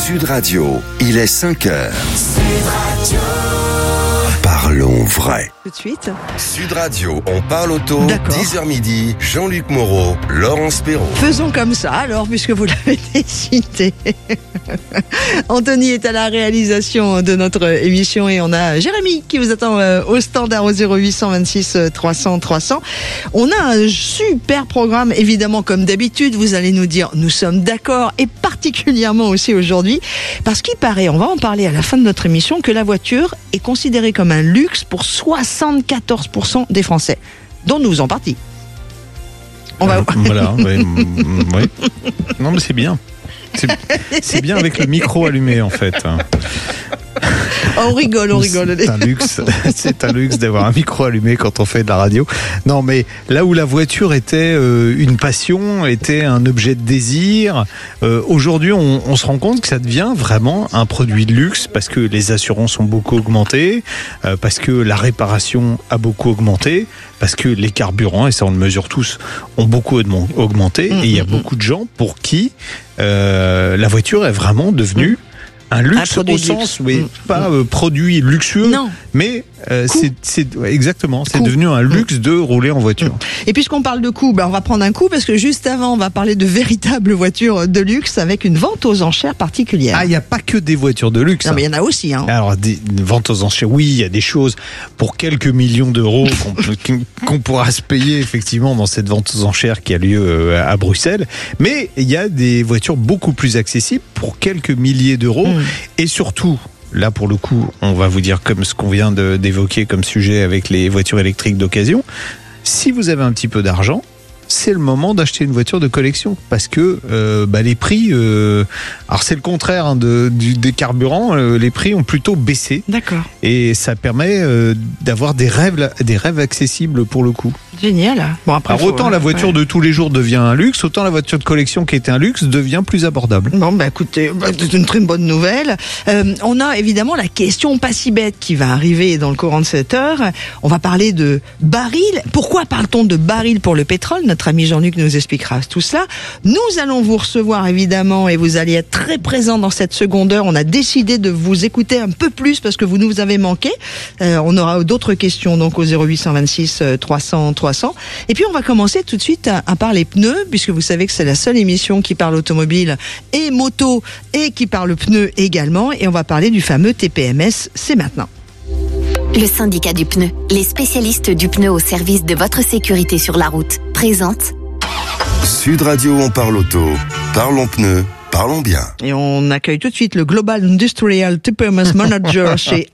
Sud Radio, il est 5h. Sud Radio. Parlons vrai. Tout de suite. Sud Radio, on parle auto. D'accord. 10h midi, Jean-Luc Moreau, Laurence Perrault. Faisons comme ça, alors, puisque vous l'avez décidé. Anthony est à la réalisation de notre émission et on a Jérémy qui vous attend au standard au 0826 300 300. On a un super programme, évidemment, comme d'habitude. Vous allez nous dire, nous sommes d'accord, et particulièrement aussi aujourd'hui, parce qu'il paraît, on va en parler à la fin de notre émission, que la voiture est considérée comme un luxe pour 74% des Français, dont nous faisons partie. On va... Voilà, oui. Non, mais c'est bien. C'est bien avec le micro allumé, en fait. On rigole. C'est un luxe d'avoir un micro allumé quand on fait de la radio. Non, mais là où la voiture était une passion, était un objet de désir, aujourd'hui on se rend compte que ça devient vraiment un produit de luxe parce que les assurances ont beaucoup augmenté, parce que la réparation a beaucoup augmenté, parce que les carburants, et ça on le mesure tous, ont beaucoup augmenté. Et il y a beaucoup de gens pour qui la voiture est vraiment devenue un luxe au sens, mais pas produit luxueux, non. Mais c'est exactement, c'est devenu un luxe de rouler en voiture. Et puisqu'on parle de coût, on va prendre un coup parce que juste avant, on va parler de véritables voitures de luxe avec une vente aux enchères particulière. Ah, il n'y a pas que des voitures de luxe. Non, mais il y en a aussi. Alors, des ventes aux enchères, oui, il y a des choses pour quelques millions d'euros qu'on pourra se payer effectivement dans cette vente aux enchères qui a lieu à Bruxelles. Mais il y a des voitures beaucoup plus accessibles pour quelques milliers d'euros. Et surtout, là pour le coup, on va vous dire comme ce qu'on vient d'évoquer comme sujet avec les voitures électriques d'occasion. Si vous avez un petit peu d'argent, c'est le moment d'acheter une voiture de collection parce que les prix, alors c'est le contraire des carburants, les prix ont plutôt baissé. D'accord. Et ça permet d'avoir des rêves accessibles pour le coup. Génial. Bon, après, alors autant la voiture de tous les jours devient un luxe, autant la voiture de collection qui était un luxe devient plus abordable. Bon, écoutez, c'est une très bonne nouvelle. On a évidemment la question pas si bête qui va arriver dans le courant de cette heure. On va parler de baril. Pourquoi parle-t-on de baril pour le pétrole ? Notre ami Jean-Luc nous expliquera tout cela. Nous allons vous recevoir évidemment et vous allez être très présents dans cette seconde heure. On a décidé de vous écouter un peu plus parce que vous nous avez manqué. On aura d'autres questions donc au 0826 300 300. Et puis on va commencer tout de suite à parler pneus, puisque vous savez que c'est la seule émission qui parle automobile et moto et qui parle pneus également. Et on va parler du fameux TPMS, c'est maintenant. Le syndicat du pneu, les spécialistes du pneu au service de votre sécurité sur la route, présente Sud Radio, on parle auto. Parlons pneus. Parlons bien. Et on accueille tout de suite le Global Industrial TPMS Manager chez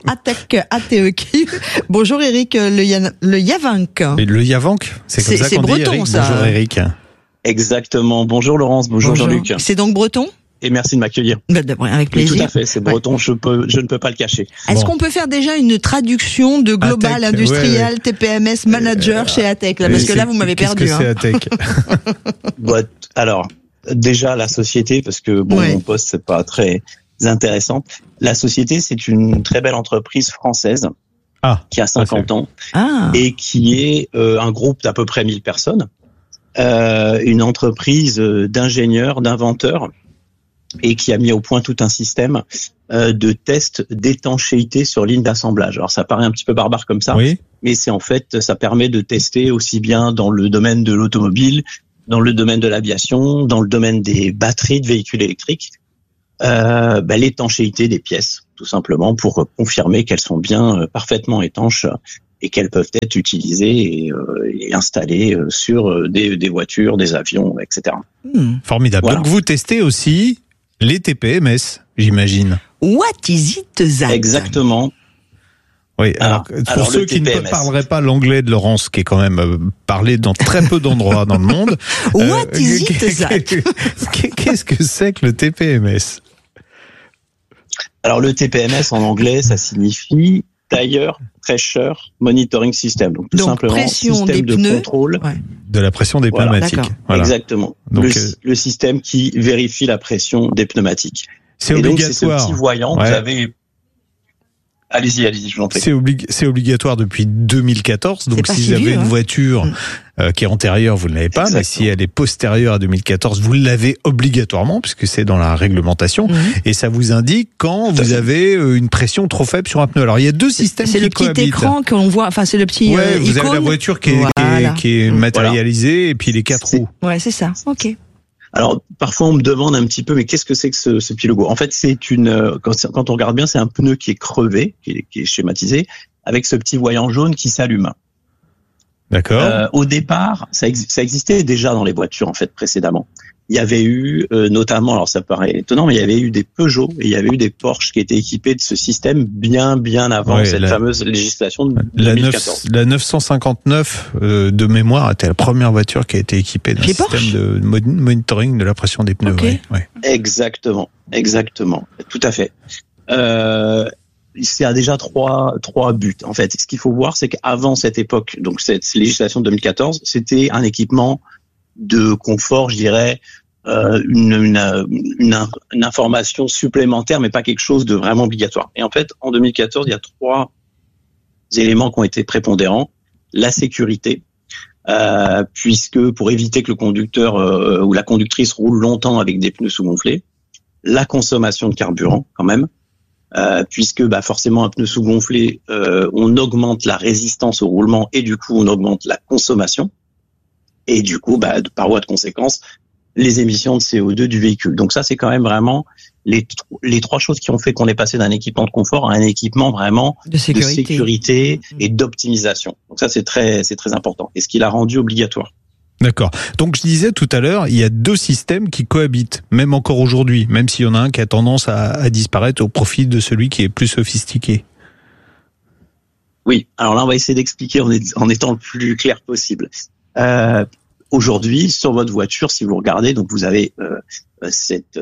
ATEQ. Bonjour Eric Le Yavank. Et le Yavank, c'est comme ça qu'on dit, breton, Eric. ça. Bonjour Eric. Exactement. Bonjour Laurence, bonjour Jean-Luc. C'est donc breton ? Et merci de m'accueillir. Avec plaisir. Oui, tout à fait, c'est breton, je ne peux pas le cacher. Est-ce qu'on peut faire déjà une traduction de Global ATEQ, Industrial TPMS Manager chez ATEQ là, parce que là vous m'avez perdu. Qu'est-ce que c'est ATEQ ? Alors, déjà la société, parce que mon poste c'est pas très intéressant. La société, c'est une très belle entreprise française qui a 50 ans et qui est un groupe d'à peu près 1000 personnes, une entreprise d'ingénieurs, d'inventeurs, et qui a mis au point tout un système de tests d'étanchéité sur ligne d'assemblage. Alors ça paraît un petit peu barbare comme ça, mais c'est en fait, ça permet de tester aussi bien dans le domaine de l'automobile, dans le domaine de l'aviation, dans le domaine des batteries de véhicules électriques, l'étanchéité des pièces, tout simplement, pour confirmer qu'elles sont bien parfaitement étanches et qu'elles peuvent être utilisées et installées sur des voitures, des avions, etc. Formidable. Voilà. Donc vous testez aussi les TPMS, j'imagine. What is it that ? Exactement. Oui, alors pour ceux qui ne parleraient pas l'anglais de Laurence, qui est quand même parlé dans très peu d'endroits dans le monde. What is it that ? Qu'est-ce que c'est que le TPMS ? Alors le TPMS en anglais, ça signifie Tire Pressure Monitoring System. Donc tout simplement système de contrôle de la pression des pneumatiques. Voilà. Exactement. Donc le système qui vérifie la pression des pneumatiques. C'est obligatoire. Donc c'est ce petit voyant. Vous avez Allez-y, je vous en prie. C'est obligatoire depuis 2014. Donc, si vous avez une voiture qui est antérieure, vous ne l'avez pas. Exactement. Mais si elle est postérieure à 2014, vous l'avez obligatoirement, puisque c'est dans la réglementation. Et ça vous indique quand vous avez une pression trop faible sur un pneu. Alors, il y a deux systèmes qui cohabitent. C'est le petit écran qu'on voit, enfin, c'est le petit vous icône. avez la voiture qui est matérialisée et puis les 4 roues. Ouais, c'est ça. Ok. Alors, parfois, on me demande un petit peu, mais qu'est-ce que c'est que ce petit logo? En fait, c'est quand on regarde bien, c'est un pneu qui est crevé, qui est schématisé, avec ce petit voyant jaune qui s'allume. D'accord. Au départ, ça existait déjà dans les voitures, en fait, précédemment. Il y avait eu, notamment, alors ça paraît étonnant, mais il y avait eu des Peugeot et il y avait eu des Porsche qui étaient équipés de ce système bien avant cette fameuse législation de 2014. La 959 de mémoire était la première voiture qui a été équipée d'un système de monitoring de la pression des pneus. Okay. Ouais. Exactement, tout à fait. C'est déjà trois buts. En fait, ce qu'il faut voir, c'est qu'avant cette époque, donc cette législation de 2014, c'était un équipement de confort, je dirais, une information supplémentaire, mais pas quelque chose de vraiment obligatoire. Et en fait, en 2014, il y a 3 éléments qui ont été prépondérants. La sécurité, puisque pour éviter que le conducteur ou la conductrice roule longtemps avec des pneus sous-gonflés. La consommation de carburant, quand même, puisque forcément un pneu sous-gonflé, on augmente la résistance au roulement et du coup on augmente la consommation. Et du coup, par voie de conséquence, les émissions de CO2 du véhicule. Donc ça, c'est quand même vraiment les 3 choses qui ont fait qu'on est passé d'un équipement de confort à un équipement vraiment de sécurité et d'optimisation. Donc ça, c'est très important. Et ce qui l'a rendu obligatoire. D'accord. Donc je disais tout à l'heure, il y a 2 systèmes qui cohabitent, même encore aujourd'hui, même s'il y en a un qui a tendance à disparaître au profit de celui qui est plus sophistiqué. Oui. Alors là, on va essayer d'expliquer en étant le plus clair possible. Aujourd'hui, sur votre voiture, si vous regardez, donc vous avez cette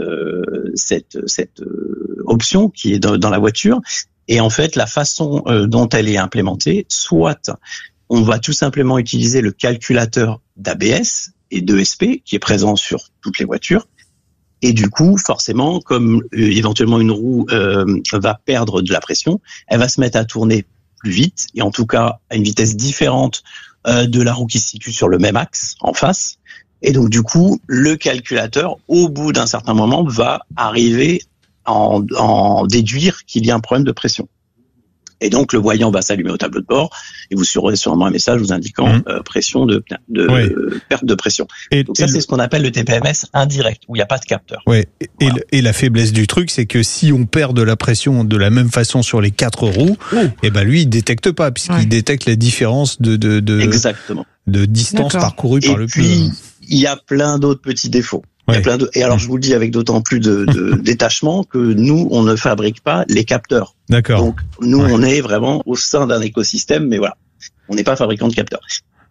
option qui est dans la voiture, et en fait, la façon dont elle est implémentée, soit on va tout simplement utiliser le calculateur d'ABS et d'ESP qui est présent sur toutes les voitures, et du coup, forcément, comme éventuellement une roue va perdre de la pression, elle va se mettre à tourner plus vite, et en tout cas à une vitesse différente de la roue qui se situe sur le même axe en face. Et donc du coup, le calculateur, au bout d'un certain moment, va arriver à en déduire qu'il y a un problème de pression. Et donc le voyant va s'allumer au tableau de bord et vous aurez sûrement un message vous indiquant pression perte de pression. Donc ça, c'est ce qu'on appelle le TPMS indirect, où il n'y a pas de capteur. Ouais. Et la faiblesse du truc, c'est que si on perd de la pression de la même façon sur les 4 roues, lui, il détecte pas, puisqu'il détecte la différence Exactement. de distance parcourue par le pneu. Et puis, il y a plein d'autres petits défauts. Il y a plein de... Et alors, je vous le dis avec d'autant plus de détachement que nous, on ne fabrique pas les capteurs. D'accord. Donc, nous, on est vraiment au sein d'un écosystème, mais voilà, on n'est pas fabricant de capteurs.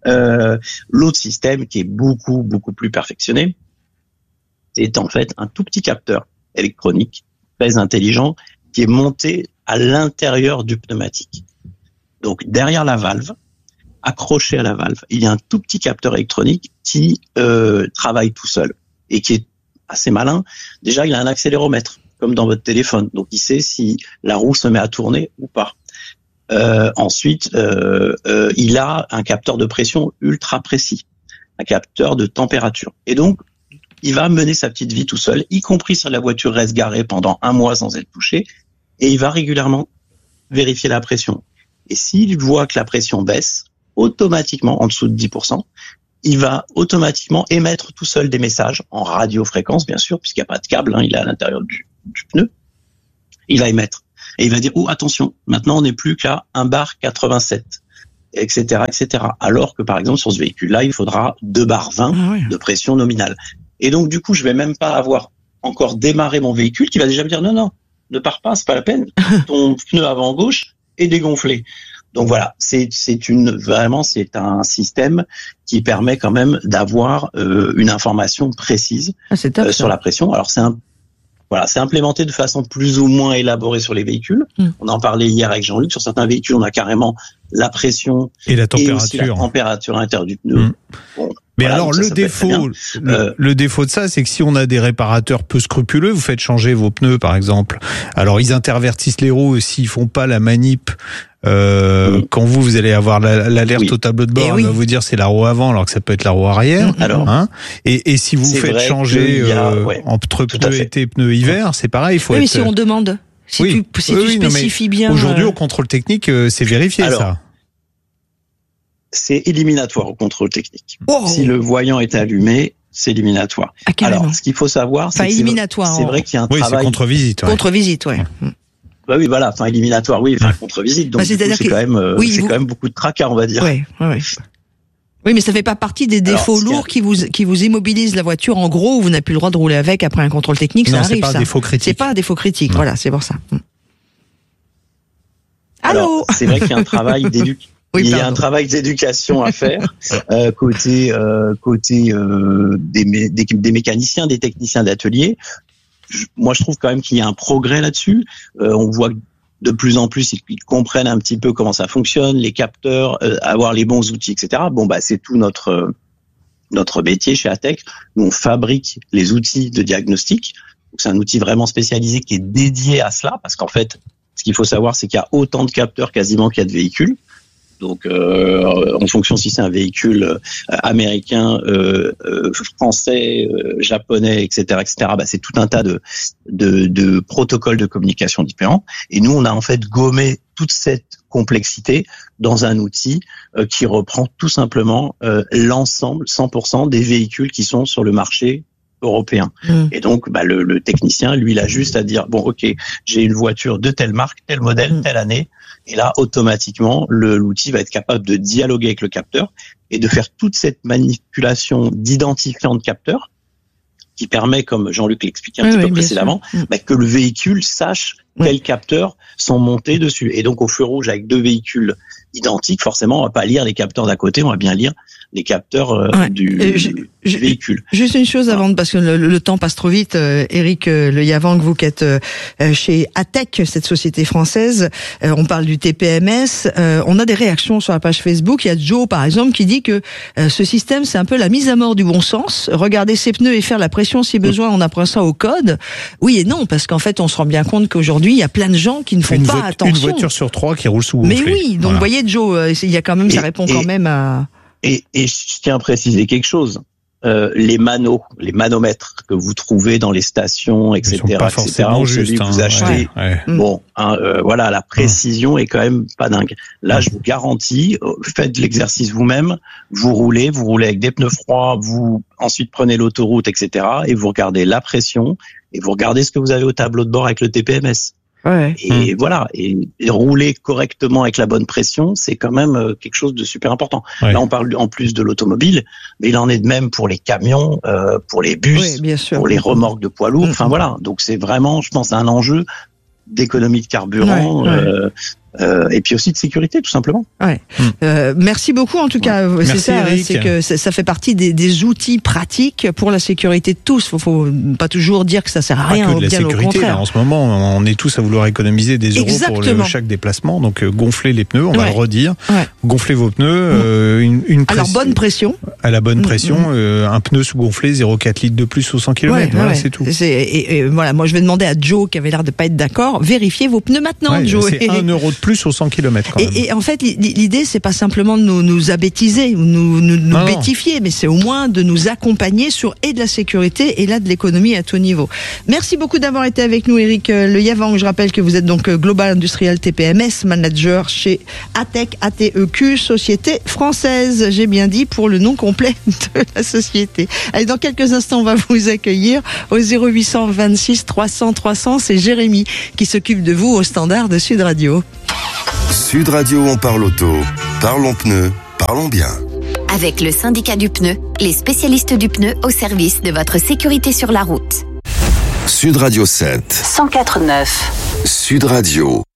L'autre système qui est beaucoup plus perfectionné, c'est en fait un tout petit capteur électronique très intelligent qui est monté à l'intérieur du pneumatique. Donc, derrière la valve, accroché à la valve, il y a un tout petit capteur électronique qui travaille tout seul et qui est assez malin. Déjà, il a un accéléromètre, comme dans votre téléphone. Donc, il sait si la roue se met à tourner ou pas. Ensuite, il a un capteur de pression ultra précis, un capteur de température. Et donc, il va mener sa petite vie tout seul, y compris si la voiture reste garée pendant 1 mois sans être touchée, et il va régulièrement vérifier la pression. Et s'il voit que la pression baisse, automatiquement, en dessous de 10%, il va automatiquement émettre tout seul des messages en radiofréquence, bien sûr, puisqu'il n'y a pas de câble, il est à l'intérieur du pneu. Il va émettre. Et il va dire, attention, maintenant on n'est plus qu'à 1 bar 87, etc., etc. Alors que, par exemple, sur ce véhicule-là, il faudra 2 bars 20 de pression nominale. Et donc, du coup, je vais même pas avoir encore démarré mon véhicule qui va déjà me dire, non, ne pars pas, c'est pas la peine. Ton pneu avant gauche est dégonflé. Donc voilà, c'est un système qui permet quand même d'avoir une information précise sur la pression. Alors c'est implémenté de façon plus ou moins élaborée sur les véhicules. On en parlait hier avec Jean-Luc. Sur certains véhicules, on a carrément la pression et la température, aussi la température intérieure du pneu. Bon, Mais voilà, alors le défaut de ça, c'est que si on a des réparateurs peu scrupuleux, vous faites changer vos pneus par exemple. Alors ils intervertissent les roues s'ils font pas la manip. Quand vous allez avoir l'alerte au tableau de bord, on va vous dire c'est la roue avant alors que ça peut être la roue arrière. Alors, et si vous faites changer entre pneus été et pneus hiver, c'est pareil. Il faut mais si on demande, si tu spécifies bien. Aujourd'hui au contrôle technique, c'est vérifié ça. C'est éliminatoire au contrôle technique. Si le voyant est allumé, c'est éliminatoire. Alors, ce qu'il faut savoir, c'est que c'est vrai qu'il y a un travail. C'est contre-visite. Contre-visite, Bah oui, voilà, contre-visite. Donc, c'est quand même beaucoup de tracas, on va dire. Oui, mais ça fait pas partie des défauts lourds qui vous immobilisent la voiture. En gros, vous n'avez plus le droit de rouler avec après un contrôle technique. Ça arrive, ça. C'est pas un défaut critique. Voilà, c'est pour ça. Alors, c'est vrai qu'il y a un travail il y a un travail d'éducation à faire côté des mécaniciens, des techniciens d'atelier. Moi, je trouve quand même qu'il y a un progrès là-dessus. On voit que de plus en plus, ils comprennent un petit peu comment ça fonctionne, les capteurs, avoir les bons outils, etc. Bon, c'est tout notre métier chez ATEC. Nous, on fabrique les outils de diagnostic. Donc, c'est un outil vraiment spécialisé qui est dédié à cela, parce qu'en fait, ce qu'il faut savoir, c'est qu'il y a autant de capteurs quasiment qu'il y a de véhicules. Donc, en fonction si c'est un véhicule américain, français, japonais, etc., c'est tout un tas de protocoles de communication différents. Et nous, on a en fait gommé toute cette complexité dans un outil qui reprend tout simplement l'ensemble, 100% des véhicules qui sont sur le marché européen. Et donc, le technicien, lui, il a juste à dire, ok, j'ai une voiture de telle marque, tel modèle, telle année. Et là, automatiquement, l'outil va être capable de dialoguer avec le capteur et de faire toute cette manipulation d'identifiant de capteur qui permet, comme Jean-Luc l'expliquait un petit peu précédemment, que le véhicule sache quels capteurs sont montés dessus. Et donc, au feu rouge, avec deux véhicules identiques, forcément, on va pas lire les capteurs d'à côté, on va bien lire les capteurs du véhicule. Juste une chose avant, parce que le temps passe trop vite. Eric Le Yavang, vous qui êtes chez ATEC, cette société française, on parle du TPMS. On a des réactions sur la page Facebook. Il y a Joe, par exemple, qui dit que ce système, c'est un peu la mise à mort du bon sens. Regarder ses pneus et faire la pression si besoin, on apprend ça au code. Oui et non, parce qu'en fait, on se rend bien compte qu'aujourd'hui, il y a plein de gens qui ne font pas attention. Une voiture sur 3 qui roule sous gonflé. Mais oui, donc vous voyez, Joe, il y a quand même, ça répond quand même à... Et je tiens à préciser quelque chose. Les manomètres que vous trouvez dans les stations, etc., ou celui que vous achetez. Voilà, la précision est quand même pas dingue. Là, je vous garantis, faites l'exercice vous-même, vous roulez avec des pneus froids, vous ensuite prenez l'autoroute, etc., et vous regardez la pression, et vous regardez ce que vous avez au tableau de bord avec le TPMS. Et voilà, et rouler correctement avec la bonne pression, c'est quand même quelque chose de super important. Là, on parle en plus de l'automobile, mais il en est de même pour les camions, pour les bus, pour les remorques de poids lourds. Enfin voilà, donc c'est vraiment, je pense, un enjeu d'économie de carburant. Et puis aussi de sécurité, tout simplement. Merci beaucoup, en tout cas. C'est ça, c'est que ça fait partie des outils pratiques pour la sécurité de tous. Faut pas toujours dire que ça sert à rien. Pas que de la sécurité. Là, en ce moment, on est tous à vouloir économiser des euros pour chaque déplacement. Donc, gonflez les pneus, on va le redire. Gonflez vos pneus. Alors, bonne pression. À la bonne pression. Un pneu sous-gonflé, 0,4 litres de plus au 100 km. C'est tout. Et voilà, moi, je vais demander à Joe, qui avait l'air de pas être d'accord, vérifiez vos pneus maintenant, Joe. C'est 1 euro de plus aux 100 km. Et en fait, l'idée, c'est pas simplement de nous abêtiser, ou nous bêtifier, mais c'est au moins de nous accompagner sur de la sécurité et là de l'économie à tout niveau. Merci beaucoup d'avoir été avec nous, Eric Le Yavang. Je rappelle que vous êtes donc Global Industrial TPMS Manager chez ATEC, ATEQ, société française. J'ai bien dit pour le nom complet de la société. Allez, dans quelques instants, on va vous accueillir au 0800 26 300 300. C'est Jérémy qui s'occupe de vous au standard de Sud Radio. Sud Radio, on parle auto. Parlons pneus, parlons bien. Avec le syndicat du pneu, les spécialistes du pneu au service de votre sécurité sur la route. Sud Radio 7. 104.9. Sud Radio.